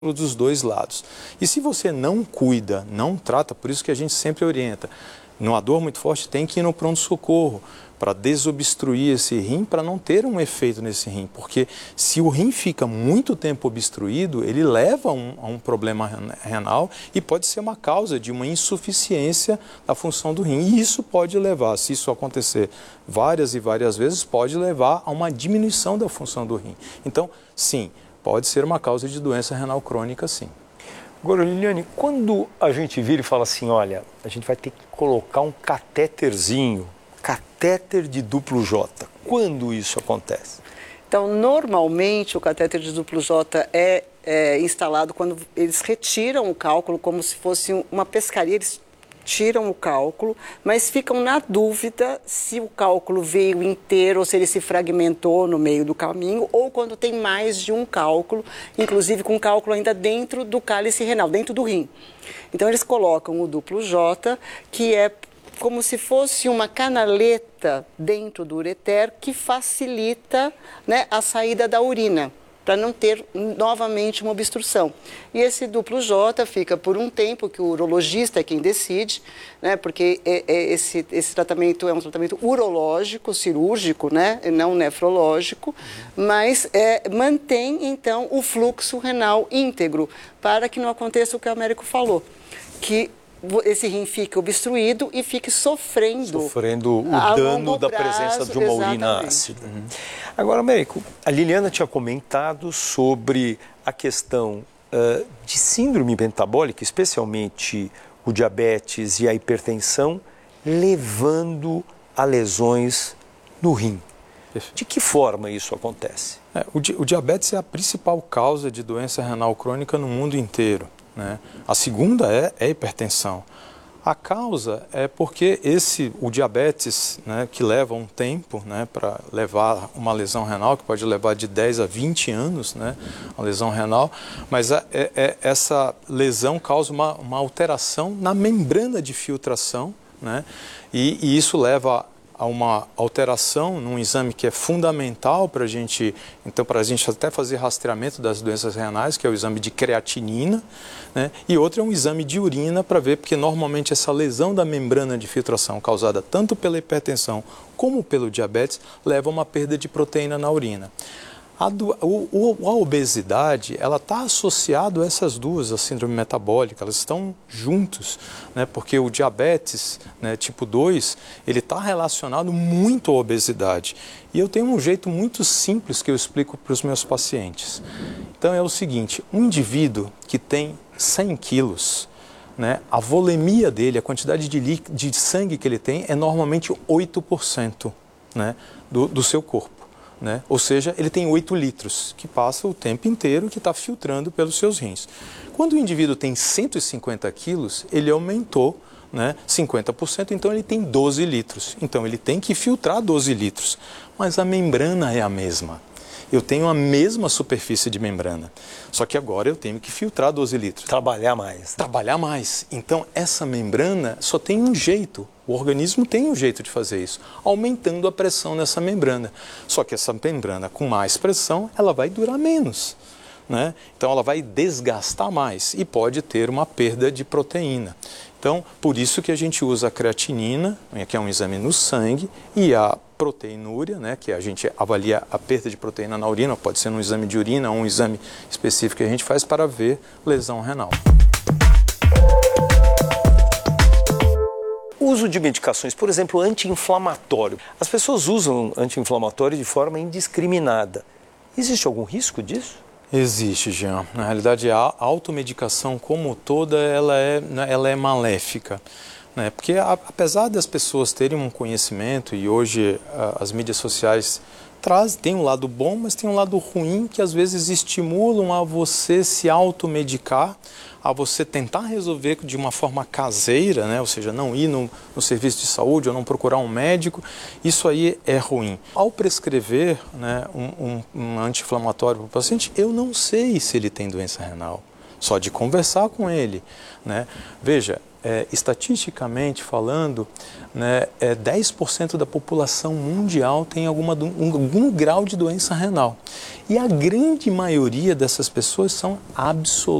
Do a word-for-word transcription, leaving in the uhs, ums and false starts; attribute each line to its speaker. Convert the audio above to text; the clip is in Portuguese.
Speaker 1: dos dois lados. E se você não cuida, não trata, por isso que a gente sempre orienta, numa dor muito forte tem que ir no pronto-socorro para desobstruir esse rim, para não ter um efeito nesse rim, porque se o rim fica muito tempo obstruído, ele leva a um, a um problema renal e pode ser uma causa de uma insuficiência da função do rim. E isso pode levar, se isso acontecer várias e várias vezes, pode levar a uma diminuição da função do rim. Então, sim, pode ser uma causa de doença renal crônica, sim.
Speaker 2: Agora, Liliane, quando a gente vira e fala assim, olha, a gente vai ter que colocar um catéterzinho, catéter de duplo J, quando isso acontece?
Speaker 3: Então, normalmente, o catéter de duplo J é, é instalado quando eles retiram o cálculo, como se fosse uma pescaria, eles tiram o cálculo, mas ficam na dúvida se o cálculo veio inteiro ou se ele se fragmentou no meio do caminho ou quando tem mais de um cálculo, inclusive com cálculo ainda dentro do cálice renal, dentro do rim. Então eles colocam o duplo J, que é como se fosse uma canaleta dentro do ureter que facilita, né, a saída da urina, para não ter novamente uma obstrução. E esse duplo J fica por um tempo, que o urologista é quem decide, né, porque é, é esse, esse tratamento é um tratamento urológico, cirúrgico, né, e não nefrológico, uhum. mas é, mantém, então, o fluxo renal íntegro, para que não aconteça o que o Américo falou, que esse rim fique obstruído e fique sofrendo.
Speaker 2: Sofrendo o dano da prazo, presença de uma exatamente. urina ácida. Uhum. Agora, Américo, a Liliana tinha comentado sobre a questão uh, de síndrome metabólica, especialmente o diabetes e a hipertensão, levando a lesões no rim. De que forma isso acontece?
Speaker 1: É, o, di o diabetes é a principal causa de doença renal crônica no mundo inteiro. Né? A segunda é, é a hipertensão. A causa é porque esse, o diabetes, né, que leva um tempo, né, para levar uma lesão renal, que pode levar de dez a vinte anos, né, a lesão renal, mas é, é, essa lesão causa uma, uma alteração na membrana de filtração, né, e, e isso leva a uma alteração num exame que é fundamental para a gente, então para a gente até fazer rastreamento das doenças renais, que é o exame de creatinina, né? E outro é um exame de urina para ver, porque normalmente essa lesão da membrana de filtração causada tanto pela hipertensão como pelo diabetes leva a uma perda de proteína na urina. A, do, o, a obesidade, ela está associada a essas duas, a síndrome metabólica, elas estão juntos, né? Porque o diabetes, né, tipo dois, ele está relacionado muito à obesidade. E eu tenho um jeito muito simples que eu explico para os meus pacientes. Então é o seguinte, um indivíduo que tem cem quilos, né, a volemia dele, a quantidade de, de sangue que ele tem é normalmente oito por cento, né, do, do seu corpo. Né? Ou seja, ele tem oito litros, que passa o tempo inteiro que está filtrando pelos seus rins. Quando o indivíduo tem cento e cinquenta quilos, ele aumentou, né, cinquenta por cento, então ele tem doze litros. Então ele tem que filtrar doze litros, mas a membrana é a mesma. Eu tenho a mesma superfície de membrana, só que agora eu tenho que filtrar doze litros.
Speaker 2: Trabalhar mais. Né?
Speaker 1: Trabalhar mais. Então essa membrana só tem um jeito. O organismo tem um jeito de fazer isso, aumentando a pressão nessa membrana. Só que essa membrana com mais pressão, ela vai durar menos, né? Então ela vai desgastar mais e pode ter uma perda de proteína. Então, por isso que a gente usa a creatinina, que é um exame no sangue, e a proteinúria, né, que a gente avalia a perda de proteína na urina, pode ser um exame de urina ou um exame específico que a gente faz para ver lesão renal.
Speaker 2: Uso de medicações, por exemplo, anti-inflamatório. As pessoas usam anti-inflamatório de forma indiscriminada. Existe algum risco disso?
Speaker 1: Existe, Jean. Na realidade, a automedicação como toda, ela é, ela é maléfica. Né? Porque a, apesar das pessoas terem um conhecimento, e hoje a, as mídias sociais trazem, tem um lado bom, mas tem um lado ruim, que às vezes estimulam a você se automedicar, a você tentar resolver de uma forma caseira, né? Ou seja, não ir no, no serviço de saúde ou não procurar um médico, isso aí é ruim. Ao prescrever, né, um, um, um anti-inflamatório para o paciente, eu não sei se ele tem doença renal. só de conversar com ele, né? Veja, é, estatisticamente falando, né, é, dez por cento da população mundial tem alguma, um, algum grau de doença renal. E a grande maioria dessas pessoas são absolutamente